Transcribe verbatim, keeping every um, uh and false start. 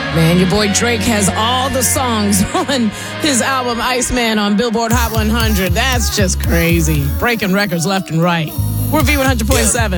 Man, your boy Drake has all the songs on his album Iceman on Billboard Hot one hundred. That's just crazy. Breaking records left and right. We're V one hundred point seven.